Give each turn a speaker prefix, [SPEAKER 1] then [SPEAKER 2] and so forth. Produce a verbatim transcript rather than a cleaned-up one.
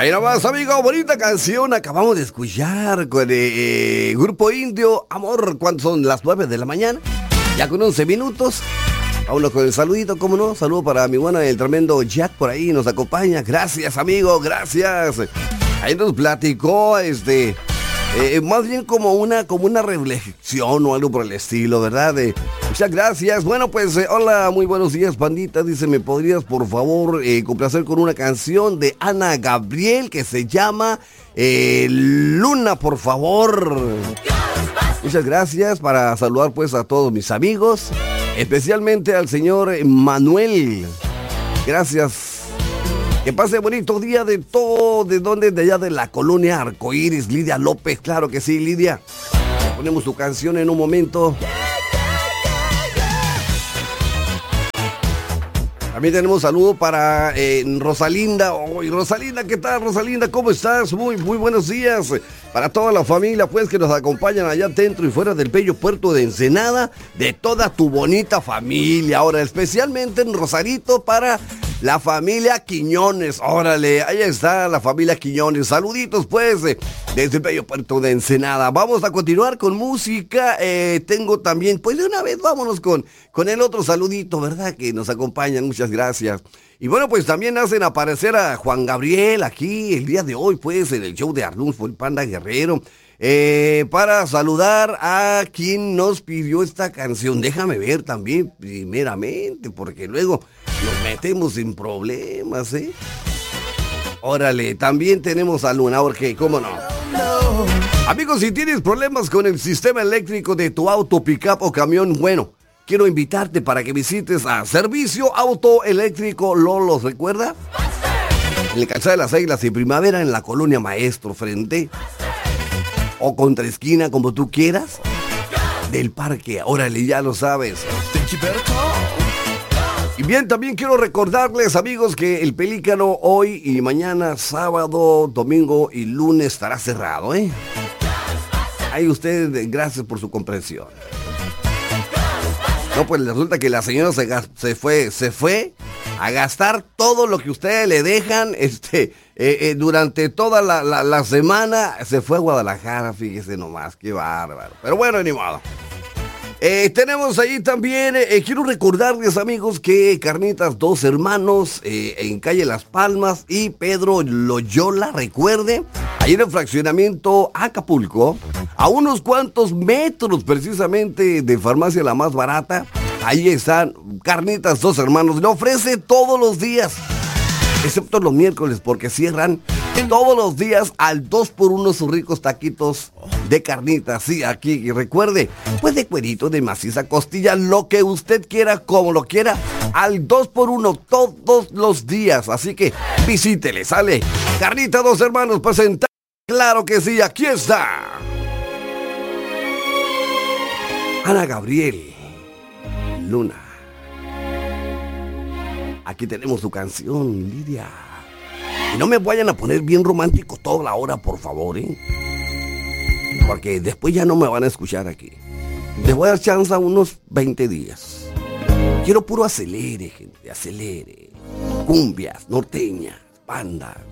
[SPEAKER 1] Ahí nomás, amigo, bonita canción acabamos de escuchar con el eh, Grupo Indio, Amor, cuando son las nueve de la mañana, ya con once minutos. Vámonos con el saludito, ¿cómo no? Saludo para mi buena, el tremendo Jack por ahí, nos acompaña. Gracias, amigo, gracias. Ahí nos platicó, este, eh, más bien como una, como una reflexión o algo por el estilo, ¿verdad? Eh, muchas gracias. Bueno, pues, eh, hola, muy buenos días, pandita. Dice, ¿me podrías, por favor, eh, complacer con una canción de Ana Gabriel que se llama eh, Luna, por favor? Muchas gracias, para saludar, pues, a todos mis amigos, especialmente al señor Manuel. Gracias. Que pase bonito día de todo, de donde, de allá de la colonia Arcoíris, Lidia López, claro que sí, Lidia. Ponemos tu canción en un momento. También tenemos saludo para eh, Rosalinda. Oh, Rosalinda, ¿qué tal, Rosalinda? ¿Cómo estás? Muy, muy buenos días. Para toda la familia, pues, que nos acompañan allá dentro y fuera del bello puerto de Ensenada, de toda tu bonita familia. Ahora, especialmente en Rosarito, para la familia Quiñones. Órale, ahí está la familia Quiñones. Saluditos, pues, eh, desde el bello puerto de Ensenada. Vamos a continuar con música. Eh, tengo también, pues, de una vez, vámonos con, con el otro saludito, ¿verdad? Que nos acompañan. Muchas gracias. Y bueno, pues también hacen aparecer a Juan Gabriel aquí el día de hoy, pues, en el show de Arnulfo, el Panda Guerrero, eh, para saludar a quien nos pidió esta canción. Déjame ver también, primeramente, porque luego nos metemos en problemas, ¿eh? Órale, también tenemos a Luna, porque, ¿cómo no? Amigos, si tienes problemas con el sistema eléctrico de tu auto, pickup o camión, bueno, quiero invitarte para que visites a Servicio Auto Eléctrico Lolos, ¿recuerda? En el Calzada de las Águilas y Primavera, en la Colonia Maestro, frente o contra esquina, como tú quieras, del parque. Órale, ya lo sabes. Y bien, también quiero recordarles, amigos, que el Pelícano hoy y mañana, sábado, domingo y lunes estará cerrado, ¿eh? Ahí ustedes, gracias por su comprensión. No, pues resulta que la señora se, se fue, se fue a gastar todo lo que ustedes le dejan, este, eh, eh, durante toda la, la, la semana. Se fue a Guadalajara, fíjese nomás, qué bárbaro. Pero bueno, ni modo. Eh, tenemos ahí también, eh, quiero recordarles, amigos, que Carnitas Dos Hermanos, eh, en calle Las Palmas y Pedro Loyola, recuerde, ahí en el fraccionamiento Acapulco, a unos cuantos metros precisamente de Farmacia La Más Barata, ahí están Carnitas Dos Hermanos. Le ofrece todos los días, excepto los miércoles, porque cierran todos los días al dos por uno sus ricos taquitos de carnitas. Sí, aquí, y recuerde, pues de cuerito, de maciza, costilla, lo que usted quiera, como lo quiera, al dos por uno todos los días. Así que visítele, sale Carnita Dos Hermanos presenta. Claro que sí, aquí está Ana Gabriel, Luna. Aquí tenemos su canción, Lidia. Y no me vayan a poner bien romántico toda la hora, por favor, ¿eh? Porque después ya no me van a escuchar aquí. Les voy a dar chance a unos veinte días. Quiero puro acelere, gente, acelere. Cumbias, norteñas, banda.